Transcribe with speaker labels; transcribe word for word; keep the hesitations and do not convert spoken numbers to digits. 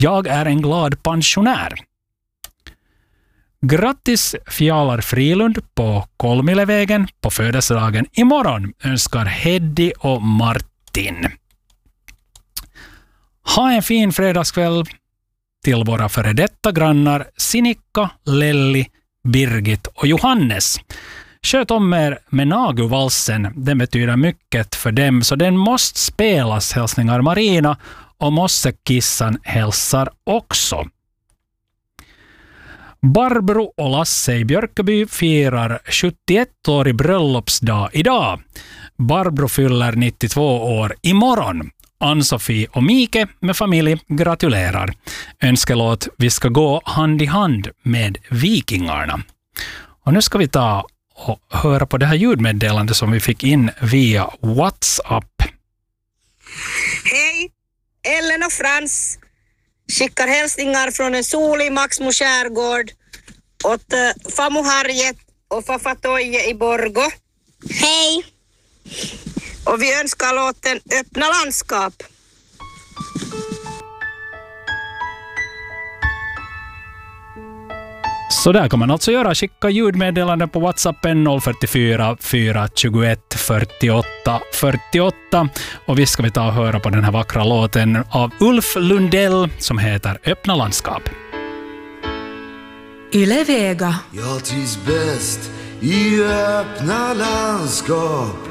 Speaker 1: Jag är en glad pensionär. Grattis Fjalar Frilund på Kolmilevägen på födelsedagen imorgon, önskar Heddi och Martin. Ha en fin fredagskväll till våra före detta grannar Sinikka, Lelli, Birgit och Johannes. Sköt om er med Naguvalsen. Den betyder mycket för dem, så den måste spelas. Hälsningar Marina, och Mossekissan hälsar också. Barbro och Lasse i Björköby firar sjuttioett-årig bröllopsdag idag. Barbro fyller nittiotvå år imorgon. Ann-Sofie och Mike med familj gratulerar. Önskelåt Vi ska gå hand i hand med Vikingarna. Och nu ska vi ta och höra på det här ljudmeddelandet som vi fick in via WhatsApp.
Speaker 2: Hej, Ellen och Frans skickar hälsningar från en solig Maxmo skärgård åt uh, Famu Harriet och Fafatoje i Borgo.
Speaker 3: Hej!
Speaker 2: Och vi önskar låten Öppna landskap.
Speaker 1: Så där kan man alltså göra. Skicka ljudmeddelanden på WhatsAppen noll fyra fyra, fyra två ett, fyrtioåtta fyrtioåtta. Och vi ska vi ta och höra på den här vackra låten av Ulf Lundell som heter Öppna landskap.
Speaker 4: Yle Vega.
Speaker 5: Jag trivs bäst i öppna landskap.